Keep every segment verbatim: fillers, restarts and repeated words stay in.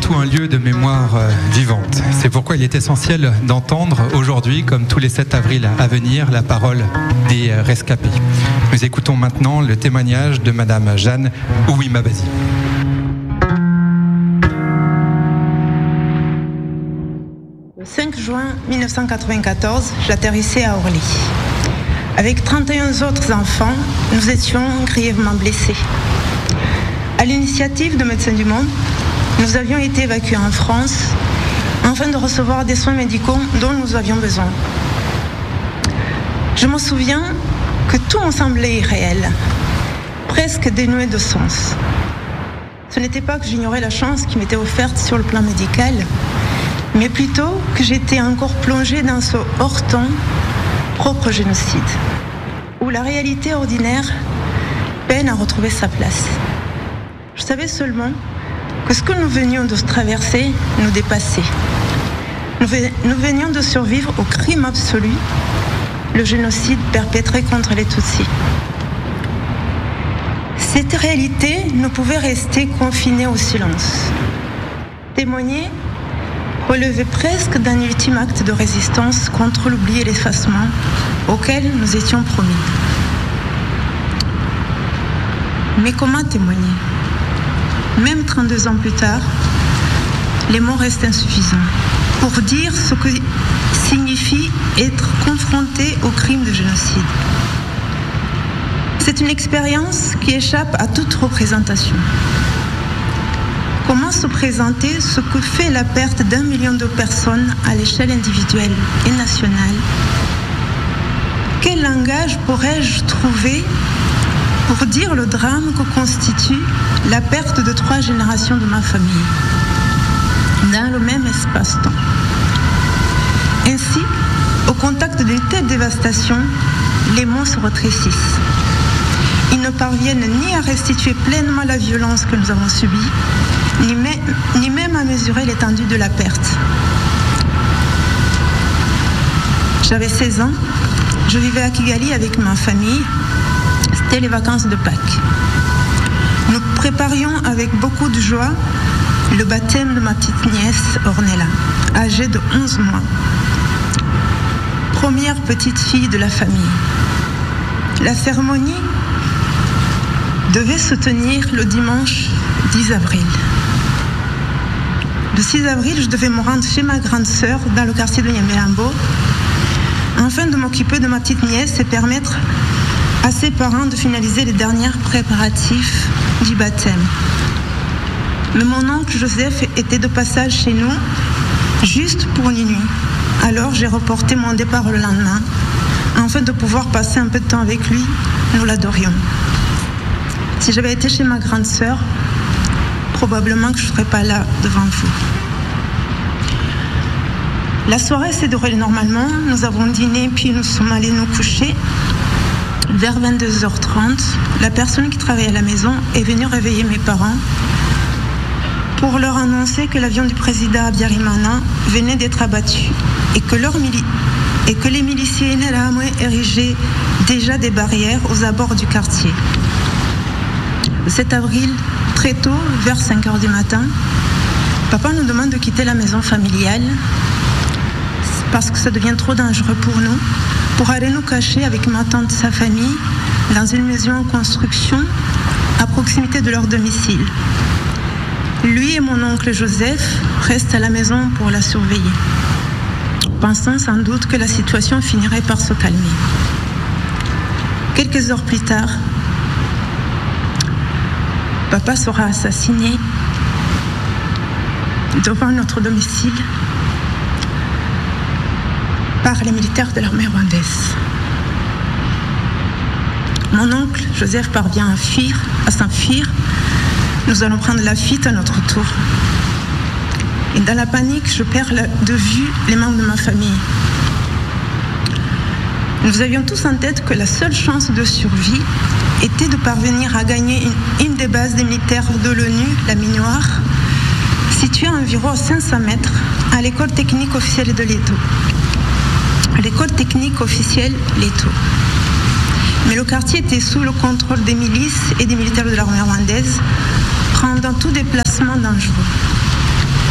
tout un lieu de mémoire euh, vivante. C'est pourquoi il est essentiel d'entendre aujourd'hui, comme tous les sept avril à venir, la parole des euh, rescapés. Nous écoutons maintenant le témoignage de Madame Jeanne Ouimabazi. Le cinq juin mille neuf cent quatre-vingt-quatorze, j'atterrissais à Orly. Avec trente et un autres enfants, nous étions grièvement blessés. À l'initiative de Médecins du Monde, nous avions été évacués en France afin de recevoir des soins médicaux dont nous avions besoin. Je me souviens que tout me semblait irréel, presque dénué de sens. Ce n'était pas que j'ignorais la chance qui m'était offerte sur le plan médical, mais plutôt que j'étais encore plongée dans ce hors-temps propre génocide, où la réalité ordinaire peine à retrouver sa place. Je savais seulement que ce que nous venions de traverser nous dépassait. Nous, nous venions de survivre au crime absolu, le génocide perpétré contre les Tutsis. Cette réalité ne pouvait rester confinée au silence. Témoigner relevait presque d'un ultime acte de résistance contre l'oubli et l'effacement auquel nous étions promis. Mais comment témoigner ? Même trente-deux ans plus tard, les mots restent insuffisants pour dire ce que signifie être confronté au crime de génocide. C'est une expérience qui échappe à toute représentation. Comment se présenter ce que fait la perte d'un million de personnes à l'échelle individuelle et nationale ? Quel langage pourrais-je trouver pour dire le drame que constitue la perte de trois générations de ma famille dans le même espace-temps? Ainsi, au contact d'une telle dévastation, les mots se rétrécissent. Ils ne parviennent ni à restituer pleinement la violence que nous avons subie, ni même, ni même à mesurer l'étendue de la perte. J'avais seize ans, je vivais à Kigali avec ma famille. C'était les vacances de Pâques. Nous préparions avec beaucoup de joie le baptême de ma petite nièce Ornella, âgée de onze mois. Première petite fille de la famille. La cérémonie devait se tenir le dimanche dix avril. Le six avril, je devais me rendre chez ma grande sœur dans le quartier de Nyamirambo afin de m'occuper de ma petite nièce et permettre à ses parents de finaliser les derniers préparatifs du baptême. Mais mon oncle Joseph était de passage chez nous juste pour une nuit. Alors j'ai reporté mon départ le lendemain afin de pouvoir passer un peu de temps avec lui. Nous l'adorions. Si j'avais été chez ma grande sœur, probablement que je ne serais pas là devant vous. La soirée s'est déroulée normalement. Nous avons dîné puis nous sommes allés nous coucher. Vers vingt-deux heures trente, la personne qui travaillait à la maison est venue réveiller mes parents pour leur annoncer que l'avion du président Habyarimana venait d'être abattu et que, leur mili- et que les miliciens Interahamwe érigeaient déjà des barrières aux abords du quartier. Le sept avril, très tôt, vers cinq heures du matin, papa nous demande de quitter la maison familiale parce que ça devient trop dangereux pour nous, pour aller nous cacher avec ma tante et sa famille dans une maison en construction à proximité de leur domicile. Lui et mon oncle Joseph restent à la maison pour la surveiller, pensant sans doute que la situation finirait par se calmer. Quelques heures plus tard, papa sera assassiné devant notre domicile par les militaires de l'armée rwandaise. Mon oncle Joseph parvient à fuir, à s'enfuir. Nous allons prendre la fuite à notre tour. Et dans la panique, je perds de vue les membres de ma famille. Nous avions tous en tête que la seule chance de survie était de parvenir à gagner une, une des bases des militaires de l'ONU, la Minoire, située à environ cinq cents mètres, à l'école technique officielle de Leto. L'école technique officielle Leto. Mais le quartier était sous le contrôle des milices et des militaires de l'armée rwandaise, rendant tout déplacement dangereux.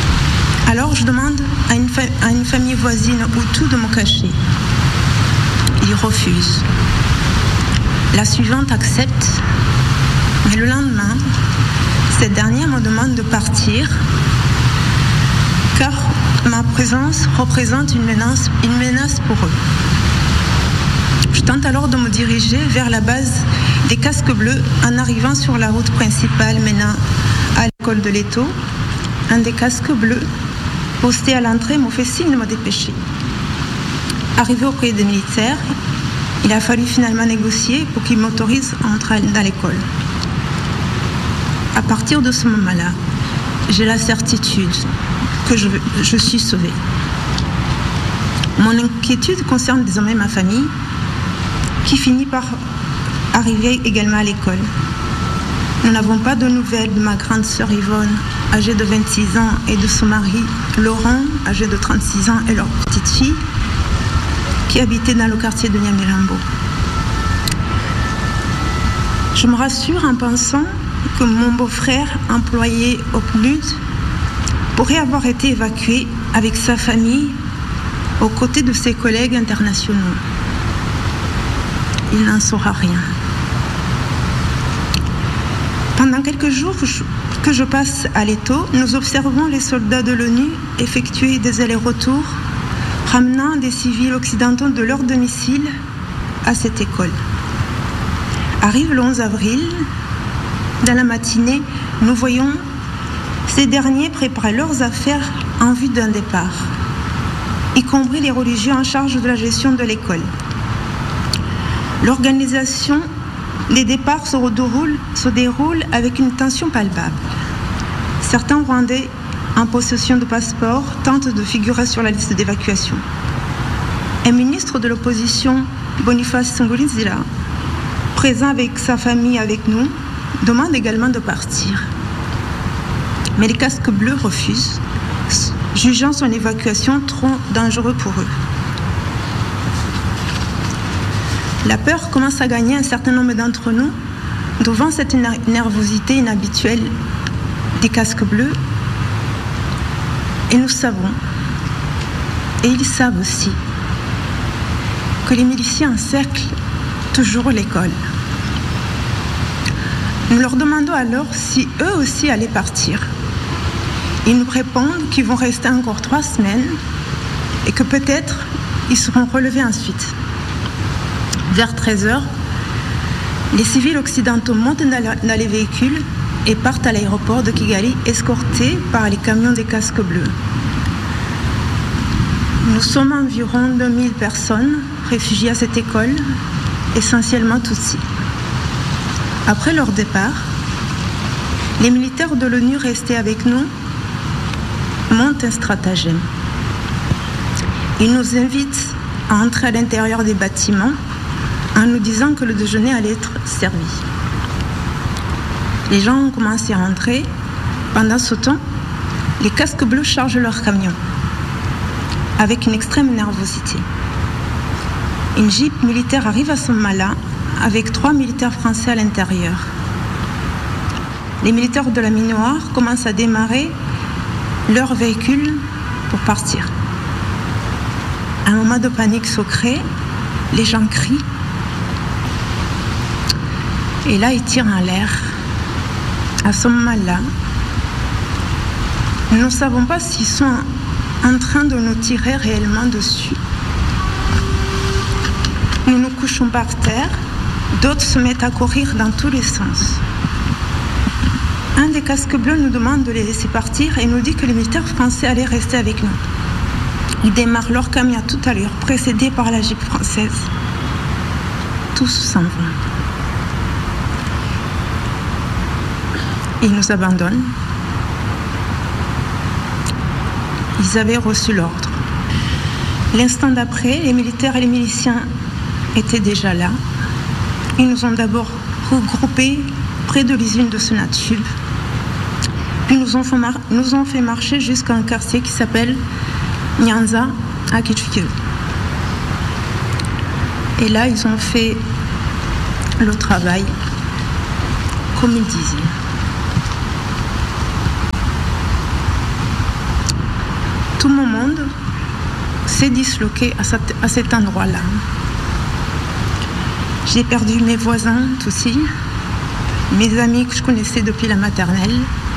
Alors je demande à une, fa- à une famille voisine Hutu de me cacher. Ils refusent. La suivante accepte, mais le lendemain, cette dernière me demande de partir car ma présence représente une menace, une menace pour eux. Je tente alors de me diriger vers la base des casques bleus en arrivant sur la route principale menant à l'école de l'Étau. Un des casques bleus posté à l'entrée m'a fait signe de me dépêcher. Arrivé auprès des militaires, il a fallu finalement négocier pour qu'ils m'autorisent à entrer dans l'école. À partir de ce moment-là, j'ai la certitude que je, je suis sauvée. Mon inquiétude concerne désormais ma famille, qui finit par arriver également à l'école. Nous n'avons pas de nouvelles de ma grande sœur Yvonne, âgée de vingt-six ans, et de son mari Laurent, âgé de trente-six ans, et leur petite fille, qui habitait dans le quartier de Nyamirambo. Je me rassure en pensant que mon beau-frère, employé au P N U D, pourrait avoir été évacué avec sa famille aux côtés de ses collègues internationaux. Il n'en saura rien. Pendant quelques jours que je passe à l'Étau, nous observons les soldats de l'ONU effectuer des allers-retours, ramenant des civils occidentaux de leur domicile à cette école. Arrive le onze avril, dans la matinée, nous voyons ces derniers préparer leurs affaires en vue d'un départ, y compris les religieux en charge de la gestion de l'école. L'organisation des départs se déroule, se déroule avec une tension palpable. Certains Rwandais en possession de passeports tentent de figurer sur la liste d'évacuation. Un ministre de l'opposition, Boniface Ngoulinzira, présent avec sa famille avec nous, demande également de partir. Mais les casques bleus refusent, jugeant son évacuation trop dangereuse pour eux. La peur commence à gagner un certain nombre d'entre nous devant cette nervosité inhabituelle des casques bleus. Et nous savons, et ils savent aussi, que les miliciens encerclent toujours l'école. Nous leur demandons alors si eux aussi allaient partir. Ils nous répondent qu'ils vont rester encore trois semaines et que peut-être ils seront relevés ensuite. Vers treize heures, les civils occidentaux montent dans les véhicules et partent à l'aéroport de Kigali, escortés par les camions des casques bleus. Nous sommes environ deux mille personnes réfugiées à cette école, essentiellement Tutsis. Après leur départ, les militaires de l'ONU restés avec nous montent un stratagème. Ils nous invitent à entrer à l'intérieur des bâtiments en nous disant que le déjeuner allait être servi. Les gens ont commencé à entrer. Pendant ce temps, les casques bleus chargent leurs camions avec une extrême nervosité. Une jeep militaire arrive à ce moment-là avec trois militaires français à l'intérieur. Les militaires de la Minoire commencent à démarrer leur véhicule pour partir. Un moment de panique se crée, les gens crient. Et là, ils tirent en l'air. À ce moment-là, nous ne savons pas s'ils sont en train de nous tirer réellement dessus. Nous nous couchons par terre, d'autres se mettent à courir dans tous les sens. Un des casques bleus nous demande de les laisser partir et nous dit que les militaires français allaient rester avec nous. Ils démarrent leur camion à toute allure, précédés par la jeep française. Tous s'en vont. Ils nous abandonnent. Ils avaient reçu l'ordre. L'instant d'après, les militaires et les miliciens étaient déjà là. Ils nous ont d'abord regroupés près de l'usine de Sonatube. Puis nous ont fait, mar- nous ont fait marcher jusqu'à un quartier qui s'appelle Nyanza à Kitchukiro. Et là, ils ont fait le travail comme ils disaient. Tout mon monde s'est disloqué à cet, à cet endroit-là. J'ai perdu mes voisins aussi, mes amis que je connaissais depuis la maternelle,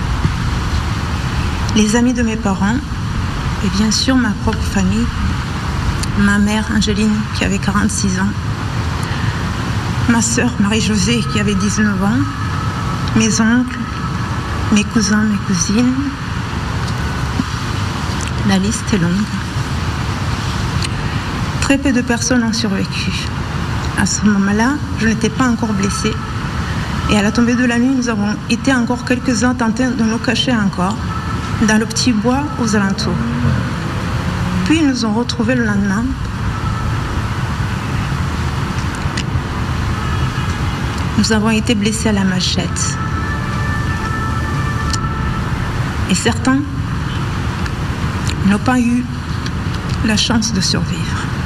les amis de mes parents et bien sûr ma propre famille, ma mère Angéline qui avait quarante-six ans, ma sœur Marie-Josée qui avait dix-neuf ans, mes oncles, mes cousins, mes cousines. La liste est longue. Très peu de personnes ont survécu. À ce moment-là, je n'étais pas encore blessée. Et à la tombée de la nuit, nous avons été encore quelques-uns tentés de nous cacher encore dans le petit bois aux alentours. Puis ils nous ont retrouvés le lendemain. Nous avons été blessés à la machette. Et certains n'ont pas eu la chance de survivre.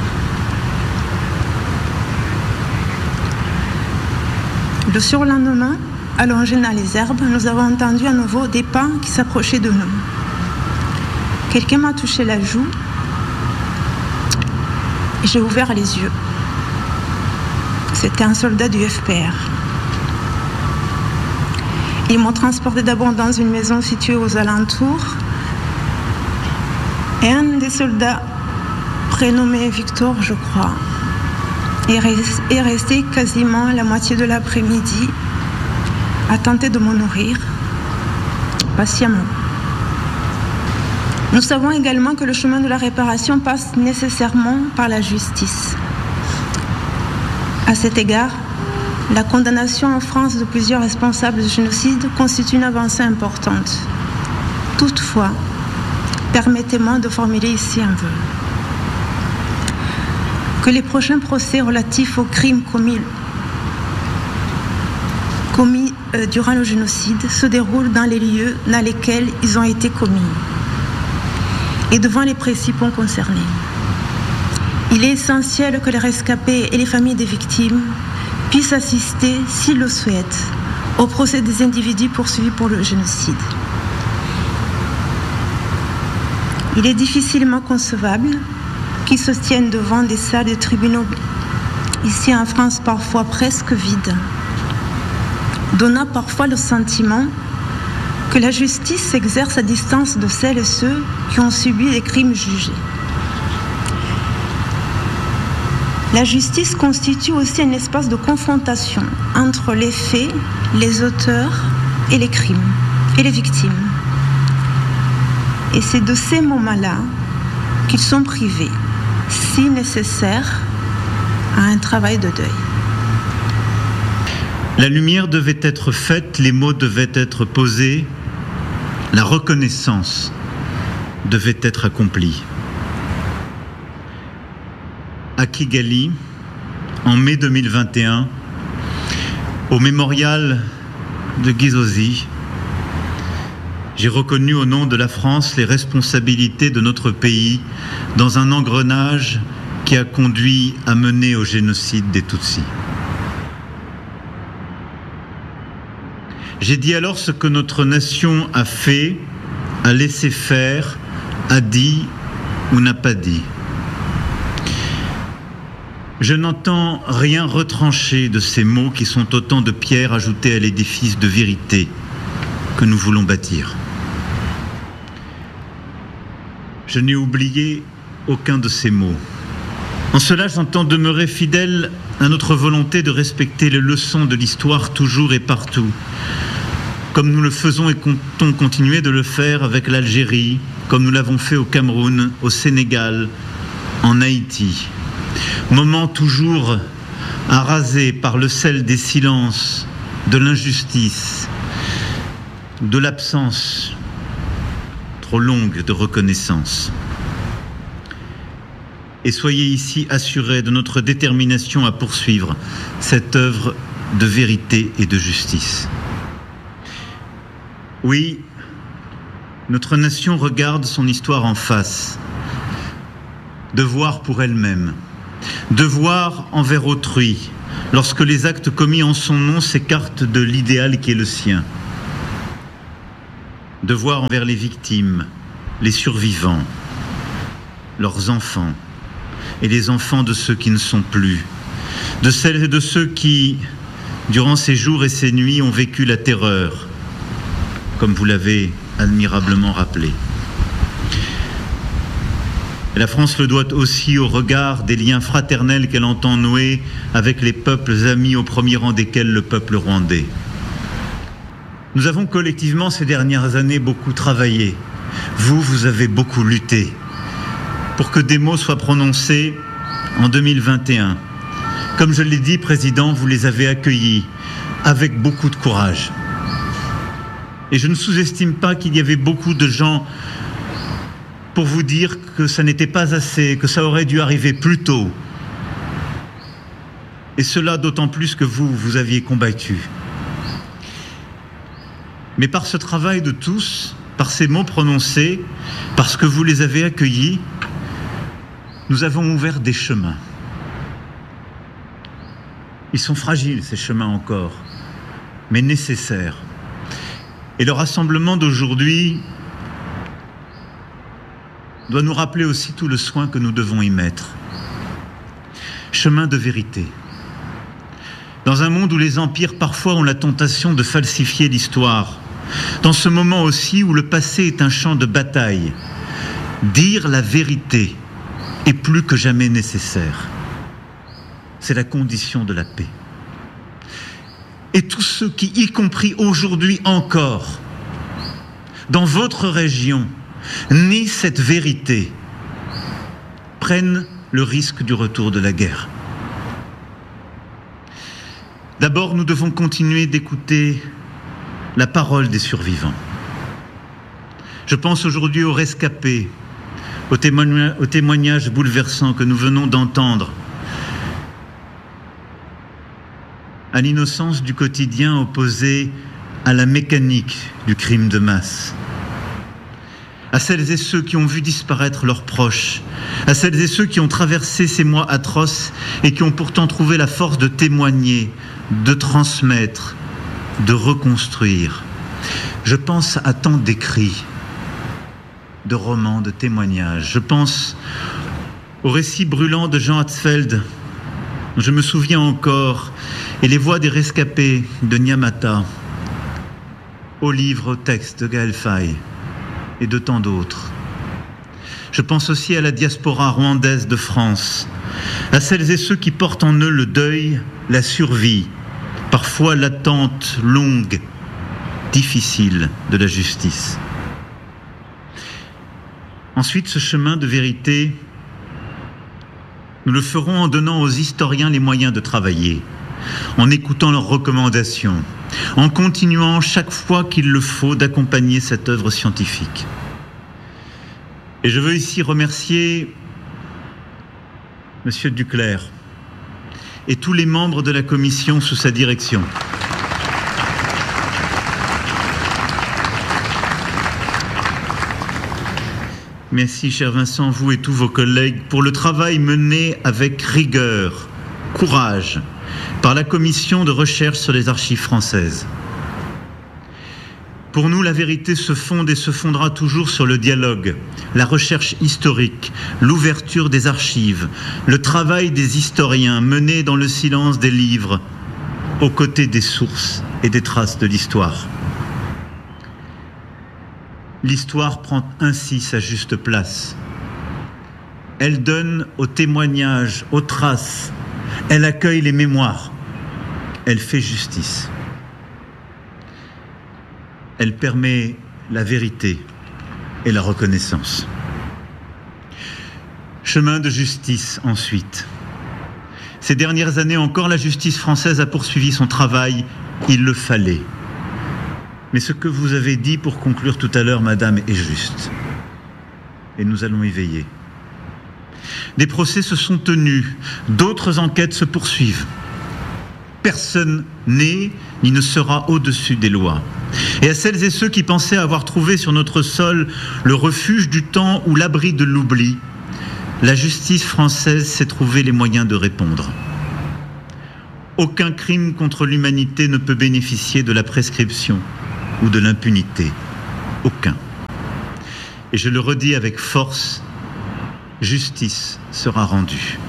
Le surlendemain, allongés dans les herbes, nous avons entendu à nouveau des pas qui s'approchaient de nous. Quelqu'un m'a touché la joue et j'ai ouvert les yeux. C'était un soldat du F P R. Ils m'ont transporté d'abord dans une maison située aux alentours. Et un des soldats, prénommé Victor, je crois, est resté quasiment la moitié de l'après-midi à tenter de me nourrir patiemment. Nous savons également que le chemin de la réparation passe nécessairement par la justice. À cet égard, la condamnation en France de plusieurs responsables de génocide constitue une avancée importante. Toutefois, permettez-moi de formuler ici un vœu. Que les prochains procès relatifs aux crimes commis, commis euh, durant le génocide se déroulent dans les lieux dans lesquels ils ont été commis et devant les principaux concernés. Il est essentiel que les rescapés et les familles des victimes puissent assister, s'ils le souhaitent, au procès des individus poursuivis pour le génocide. Il est difficilement concevable qu'ils se tiennent devant des salles de tribunaux, ici en France parfois presque vides, donnant parfois le sentiment que la justice s'exerce à distance de celles et ceux qui ont subi les crimes jugés. La justice constitue aussi un espace de confrontation entre les faits, les auteurs et les crimes, et les victimes. Et c'est de ces moments-là qu'ils sont privés, si nécessaire, à un travail de deuil. La lumière devait être faite, les mots devaient être posés, la reconnaissance devait être accomplie. À Kigali, en mai deux mille vingt et un, au mémorial de Gizozi, j'ai reconnu au nom de la France les responsabilités de notre pays dans un engrenage qui a conduit à mener au génocide des Tutsis. J'ai dit alors ce que notre nation a fait, a laissé faire, a dit ou n'a pas dit. Je n'entends rien retrancher de ces mots qui sont autant de pierres ajoutées à l'édifice de vérité que nous voulons bâtir. Je n'ai oublié aucun de ces mots. En cela, j'entends demeurer fidèle à notre volonté de respecter les leçons de l'histoire toujours et partout, comme nous le faisons et comptons continuer de le faire avec l'Algérie, comme nous l'avons fait au Cameroun, au Sénégal, en Haïti. Moment toujours arasé par le sel des silences, de l'injustice, de l'absence trop longue de reconnaissance. Et soyez ici assurés de notre détermination à poursuivre cette œuvre de vérité et de justice. Oui, notre nation regarde son histoire en face, devoir pour elle-même, devoir envers autrui, lorsque les actes commis en son nom s'écartent de l'idéal qui est le sien. Devoir envers les victimes, les survivants, leurs enfants et les enfants de ceux qui ne sont plus, de celles et de ceux qui, durant ces jours et ces nuits, ont vécu la terreur, comme vous l'avez admirablement rappelé. Et la France le doit aussi au regard des liens fraternels qu'elle entend nouer avec les peuples amis, au premier rang desquels le peuple rwandais. Nous avons collectivement ces dernières années beaucoup travaillé. Vous, vous avez beaucoup lutté pour que des mots soient prononcés en deux mille vingt et un. Comme je l'ai dit, Président, vous les avez accueillis avec beaucoup de courage. Et je ne sous-estime pas qu'il y avait beaucoup de gens pour vous dire que ça n'était pas assez, que ça aurait dû arriver plus tôt. Et cela d'autant plus que vous, vous aviez combattu. Mais par ce travail de tous, par ces mots prononcés, parce que vous les avez accueillis, nous avons ouvert des chemins. Ils sont fragiles, ces chemins encore, mais nécessaires. Et le rassemblement d'aujourd'hui doit nous rappeler aussi tout le soin que nous devons y mettre. Chemin de vérité. Dans un monde où les empires parfois ont la tentation de falsifier l'histoire, dans ce moment aussi où le passé est un champ de bataille, dire la vérité est plus que jamais nécessaire. C'est la condition de la paix. Et tous ceux qui, y compris aujourd'hui encore, dans votre région, nient cette vérité, prennent le risque du retour de la guerre. D'abord, nous devons continuer d'écouter la parole des survivants. Je pense aujourd'hui aux rescapés, aux témoignages, aux témoignages bouleversants que nous venons d'entendre, à l'innocence du quotidien opposée à la mécanique du crime de masse, à celles et ceux qui ont vu disparaître leurs proches, à celles et ceux qui ont traversé ces mois atroces et qui ont pourtant trouvé la force de témoigner, de transmettre, de reconstruire. Je pense à tant d'écrits, de romans, de témoignages. Je pense au récit brûlant de Jean Hatzfeld, dont je me souviens encore, et les voix des rescapés de Nyamata, aux livres, aux textes de Gaël Faye et de tant d'autres. Je pense aussi à la diaspora rwandaise de France, à celles et ceux qui portent en eux le deuil, la survie, parfois l'attente longue, difficile de la justice. Ensuite, ce chemin de vérité, nous le ferons en donnant aux historiens les moyens de travailler, en écoutant leurs recommandations, en continuant chaque fois qu'il le faut d'accompagner cette œuvre scientifique. Et je veux ici remercier Monsieur Duclerc et tous les membres de la commission sous sa direction. Merci, cher Vincent, vous et tous vos collègues, pour le travail mené avec rigueur, courage, par la commission de recherche sur les archives françaises. Pour nous, la vérité se fonde et se fondera toujours sur le dialogue, la recherche historique, l'ouverture des archives, le travail des historiens mené dans le silence des livres, aux côtés des sources et des traces de l'histoire. L'histoire prend ainsi sa juste place. Elle donne aux témoignages, aux traces, elle accueille les mémoires, elle fait justice. Elle permet la vérité et la reconnaissance. Chemin de justice ensuite. Ces dernières années encore, la justice française a poursuivi son travail, il le fallait. Mais ce que vous avez dit pour conclure tout à l'heure, Madame, est juste. Et nous allons y veiller. Des procès se sont tenus, d'autres enquêtes se poursuivent. Personne n'est ni ne sera au-dessus des lois. Et à celles et ceux qui pensaient avoir trouvé sur notre sol le refuge du temps ou l'abri de l'oubli, la justice française s'est trouvé les moyens de répondre. Aucun crime contre l'humanité ne peut bénéficier de la prescription ou de l'impunité. Aucun. Et je le redis avec force, justice sera rendue.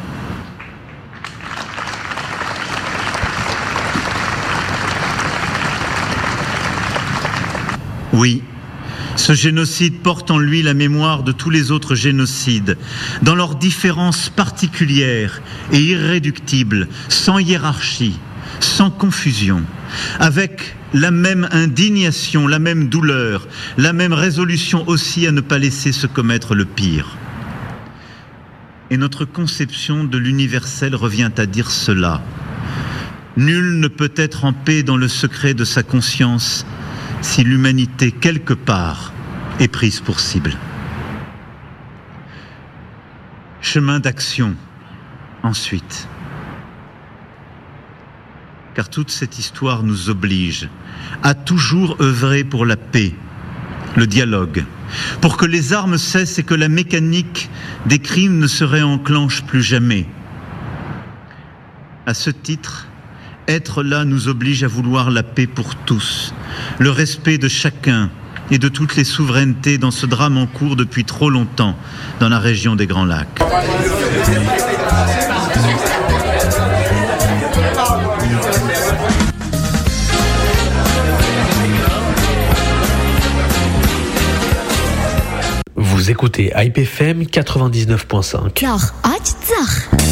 Oui, ce génocide porte en lui la mémoire de tous les autres génocides, dans leurs différences particulières et irréductibles, sans hiérarchie, sans confusion, avec la même indignation, la même douleur, la même résolution aussi à ne pas laisser se commettre le pire. Et notre conception de l'universel revient à dire cela. Nul ne peut être en paix dans le secret de sa conscience si l'humanité, quelque part, est prise pour cible. Chemin d'action, ensuite. Car toute cette histoire nous oblige à toujours œuvrer pour la paix, le dialogue, pour que les armes cessent et que la mécanique des crimes ne se réenclenche plus jamais. À ce titre, être là nous oblige à vouloir la paix pour tous, le respect de chacun et de toutes les souverainetés dans ce drame en cours depuis trop longtemps dans la région des Grands Lacs. Vous écoutez Hype F M quatre-vingt-dix-neuf point cinq.